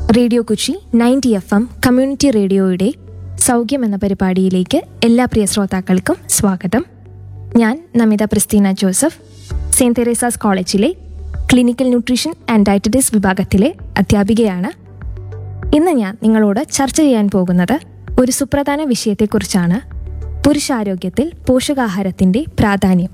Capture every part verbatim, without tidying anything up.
Radio Kochi ninety F M community റേഡിയോയുടെ സൗഖ്യം എന്ന പരിപാടിയിലേക്ക് എല്ലാ പ്രിയ ശ്രോതാക്കൾക്കും സ്വാഗതം. ഞാൻ Namitha Christina Joseph, saint Teresa's കോളേജിലെ ക്ലിനിക്കൽ ന്യൂട്രീഷൻ ആൻഡ് ഡയറ്ററ്റിക്സ് വിഭാഗത്തിലെ അധ്യാപികയാണ്. ഇന്ന് ഞാൻ നിങ്ങളോട് ചർച്ച ചെയ്യാൻ പോകുന്നത് ഒരു സുപ്രധാന വിഷയത്തെക്കുറിച്ചാണ്: പുരുഷാരോഗ്യത്തിൽ പോഷകാഹാരത്തിൻ്റെ പ്രാധാന്യം.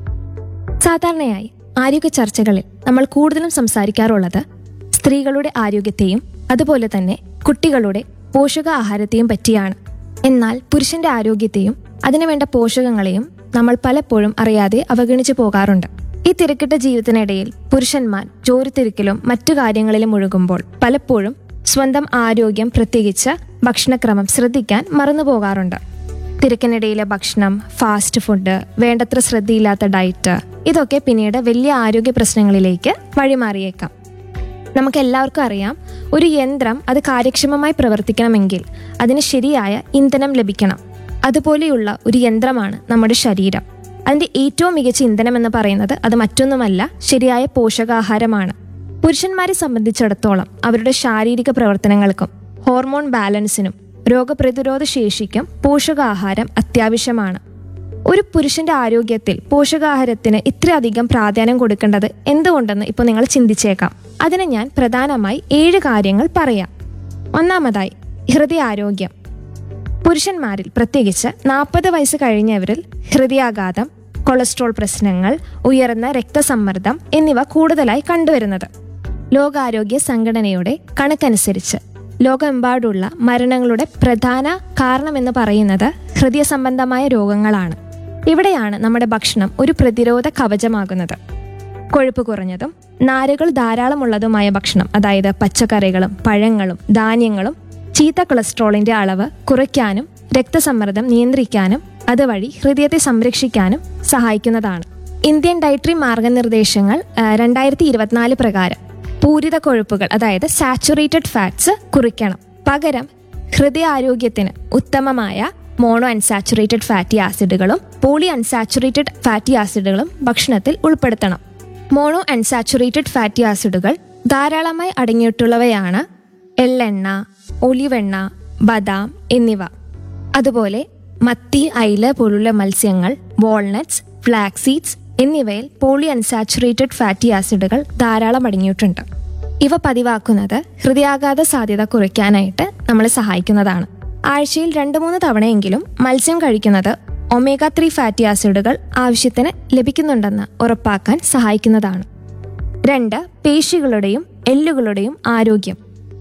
സാധാരണയായി ആരോഗ്യ ചർച്ചകളിൽ നമ്മൾ കൂടുതലും സംസാരിക്കാറുള്ളത് സ്ത്രീകളുടെ ആരോഗ്യത്തെയും അതുപോലെ തന്നെ കുട്ടികളുടെ പോഷകാഹാരത്തെയും പറ്റിയാണ്. എന്നാൽ പുരുഷന്റെ ആരോഗ്യത്തെയും അതിനുവേണ്ട പോഷകങ്ങളെയും നമ്മൾ പലപ്പോഴും അറിയാതെ അവഗണിച്ചു പോകാറുണ്ട്. ഈ തിരക്കിട്ട ജീവിതത്തിനിടയിൽ പുരുഷന്മാർ ജോലിത്തിരക്കിലും മറ്റു കാര്യങ്ങളിലും മുഴുകുമ്പോൾ പലപ്പോഴും സ്വന്തം ആരോഗ്യം, പ്രത്യേകിച്ച് ഭക്ഷണക്രമം ശ്രദ്ധിക്കാൻ മറന്നു പോകാറുണ്ട്. തിരക്കിനിടയിലെ ഭക്ഷണം, ഫാസ്റ്റ് ഫുഡ്, വേണ്ടത്ര ശ്രദ്ധയില്ലാത്ത ഡയറ്റ്, ഇതൊക്കെ പിന്നീട് വലിയ ആരോഗ്യ പ്രശ്നങ്ങളിലേക്ക് വഴിമാറിയേക്കാം. നമുക്കെല്ലാവർക്കും അറിയാം, ഒരു യന്ത്രം അത് കാര്യക്ഷമമായി പ്രവർത്തിക്കണമെങ്കിൽ അതിന് ശരിയായ ഇന്ധനം ലഭിക്കണം. അതുപോലെയുള്ള ഒരു യന്ത്രമാണ് നമ്മുടെ ശരീരം. അതിൻ്റെ ഏറ്റവും മികച്ച ഇന്ധനം എന്ന് പറയുന്നത് അത് മറ്റൊന്നുമല്ല, ശരിയായ പോഷകാഹാരമാണ്. പുരുഷന്മാരെ സംബന്ധിച്ചിടത്തോളം അവരുടെ ശാരീരിക പ്രവർത്തനങ്ങൾക്കും ഹോർമോൺ ബാലൻസിനും രോഗപ്രതിരോധ ശേഷിക്കും പോഷകാഹാരം അത്യാവശ്യമാണ്. ഒരു പുരുഷന്റെ ആരോഗ്യത്തിൽ പോഷകാഹാരത്തിന് ഇത്രയധികം പ്രാധാന്യം കൊടുക്കേണ്ടത് എന്തുകൊണ്ടെന്ന് ഇപ്പോൾ നിങ്ങൾ ചിന്തിച്ചേക്കാം. അതിന് ഞാൻ പ്രധാനമായി ഏഴ് കാര്യങ്ങൾ പറയാം. ഒന്നാമതായി, ഹൃദയാരോഗ്യം. പുരുഷന്മാരിൽ പ്രത്യേകിച്ച് നാൽപ്പത് വയസ്സ് കഴിഞ്ഞവരിൽ ഹൃദയാഘാതം, കൊളസ്ട്രോൾ പ്രശ്നങ്ങൾ, ഉയർന്ന രക്തസമ്മർദ്ദം എന്നിവ കൂടുതലായി കണ്ടുവരുന്നത്. ലോകാരോഗ്യ സംഘടനയുടെ കണക്കനുസരിച്ച് ലോകമെമ്പാടുള്ള മരണങ്ങളുടെ പ്രധാന കാരണമെന്ന് പറയുന്നത് ഹൃദയ സംബന്ധമായ രോഗങ്ങളാണ്. ഇവിടെയാണ് നമ്മുടെ ഭക്ഷണം ഒരു പ്രതിരോധ കവചമാകുന്നത്. കൊഴുപ്പ് കുറഞ്ഞതും നാരുകൾ ധാരാളമുള്ളതുമായ ഭക്ഷണം, അതായത് പച്ചക്കറികളും പഴങ്ങളും ധാന്യങ്ങളും ചീത്ത കൊളസ്ട്രോളിന്റെ അളവ് കുറയ്ക്കാനും രക്തസമ്മർദ്ദം നിയന്ത്രിക്കാനും അതുവഴി ഹൃദയത്തെ സംരക്ഷിക്കാനും സഹായിക്കുന്നതാണ്. ഇന്ത്യൻ ഡയറ്ററി മാർഗനിർദ്ദേശങ്ങൾ രണ്ടായിരത്തി ഇരുപത്തിനാല് പ്രകാരം പൂരിത കൊഴുപ്പുകൾ, അതായത് സാച്ചുറേറ്റഡ് ഫാറ്റ്സ് കുറയ്ക്കണം. പകരം ഹൃദയാരോഗ്യത്തിന് ഉത്തമമായ mono unsaturated fatty ആസിഡുകളും poly unsaturated fatty ആസിഡുകളും ഭക്ഷണത്തിൽ ഉൾപ്പെടുത്തണം. മോണോ അൺസാച്ചുറേറ്റഡ് ഫാറ്റി ആസിഡുകൾ ധാരാളമായി അടങ്ങിയിട്ടുള്ളവയാണ് എള്ളെണ്ണ, ഒലിവെണ്ണ, ബദാം എന്നിവ. അതുപോലെ മത്തി, അയില പോലുള്ള മത്സ്യങ്ങൾ, വാൾനട്ട്സ്, ഫ്ലാക്സ് സീഡ്സ് എന്നിവയിൽ പോളി അൺസാച്ചുറേറ്റഡ് ഫാറ്റി ആസിഡുകൾ ധാരാളം അടങ്ങിയിട്ടുണ്ട്. ഇവ പതിവാക്കുന്നത് ഹൃദയാഘാത സാധ്യത കുറയ്ക്കാനായിട്ട് നമ്മളെ സഹായിക്കുന്നതാണ്. ആഴ്ചയിൽ രണ്ട് മൂന്ന് തവണയെങ്കിലും മത്സ്യം കഴിക്കുന്നത് ഒമേഗ ത്രീ ഫാറ്റി ആസിഡുകൾ ആവശ്യത്തിന് ലഭിക്കുന്നുണ്ടെന്ന് ഉറപ്പാക്കാൻ സഹായിക്കുന്നതാണ്. രണ്ട്, പേശികളുടെയും എല്ലുകളുടെയും ആരോഗ്യം.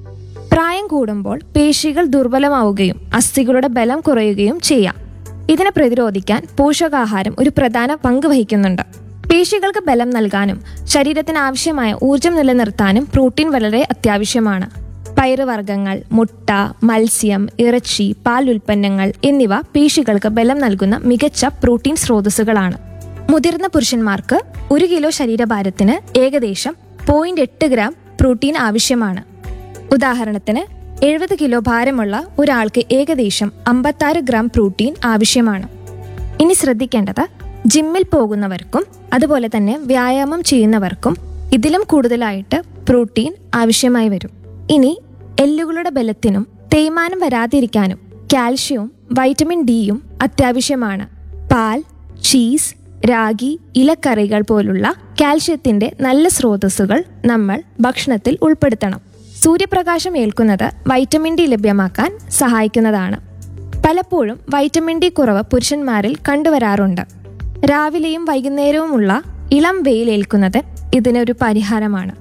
പ്രായം കൂടുമ്പോൾ പേശികൾ ദുർബലമാവുകയും അസ്ഥികളുടെ ബലം കുറയുകയും ചെയ്യാം. ഇതിനെ പ്രതിരോധിക്കാൻ പോഷകാഹാരം ഒരു പ്രധാന പങ്ക് വഹിക്കുന്നുണ്ട്. പേശികൾക്ക് ബലം നൽകാനും ശരീരത്തിന് ആവശ്യമായ ഊർജം നിലനിർത്താനും പ്രോട്ടീൻ വളരെ അത്യാവശ്യമാണ്. പയറുവർഗ്ഗങ്ങൾ, മുട്ട, മത്സ്യം, ഇറച്ചി, പാൽ ഉൽപ്പന്നങ്ങൾ എന്നിവ പേശികൾക്ക് ബലം നൽകുന്ന മികച്ച പ്രോട്ടീൻ സ്രോതസ്സുകളാണ്. മുതിർന്ന പുരുഷന്മാർക്ക് ഒരു കിലോ ശരീരഭാരത്തിന് ഏകദേശം പോയിന്റ് എട്ട് ഗ്രാം പ്രോട്ടീൻ ആവശ്യമാണ്. ഉദാഹരണത്തിന് എഴുപത് കിലോ ഭാരമുള്ള ഒരാൾക്ക് ഏകദേശം അമ്പത്താറ് ഗ്രാം പ്രോട്ടീൻ ആവശ്യമാണ്. ഇനി ശ്രദ്ധിക്കേണ്ടത്, ജിമ്മിൽ പോകുന്നവർക്കും അതുപോലെ തന്നെ വ്യായാമം ചെയ്യുന്നവർക്കും ഇതിലും കൂടുതലായിട്ട് പ്രോട്ടീൻ ആവശ്യമായി വരും. ഇനി എല്ലുകളുടെ ബലത്തിനും തേയ്മാനം വരാതിരിക്കാനും കാൽഷ്യവും വൈറ്റമിൻ ഡിയും അത്യാവശ്യമാണ്. പാൽ, ചീസ്, രാഗി, ഇലക്കറികൾ പോലുള്ള കാൽഷ്യത്തിന്റെ നല്ല സ്രോതസ്സുകൾ നമ്മൾ ഭക്ഷണത്തിൽ ഉൾപ്പെടുത്തണം. സൂര്യപ്രകാശം ഏൽക്കുന്നത് വൈറ്റമിൻ ഡി ലഭ്യമാക്കാൻ സഹായിക്കുന്നതാണ്. പലപ്പോഴും വൈറ്റമിൻ ഡി കുറവ് പുരുഷന്മാരിൽ കണ്ടുവരാറുണ്ട്. രാവിലെയും വൈകുന്നേരവുമുള്ള ഇളം വെയിൽ ഏൽക്കുന്നത് ഇതിനൊരു പരിഹാരമാണ്.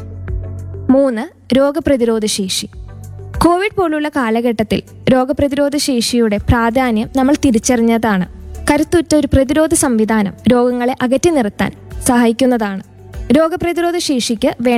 മൂന്ന്, രോഗപ്രതിരോധ ശേഷി. കോവിഡ് പോലുള്ള കാലഘട്ടത്തിൽ രോഗപ്രതിരോധ ശേഷിയുടെ പ്രാധാന്യം നമ്മൾ തിരിച്ചറിഞ്ഞതാണ്. കരുത്തുറ്റ ഒരു പ്രതിരോധ സംവിധാനം രോഗങ്ങളെ അകറ്റി നിർത്താൻ സഹായിക്കുന്നതാണ്. രോഗപ്രതിരോധ ശേഷിക്ക്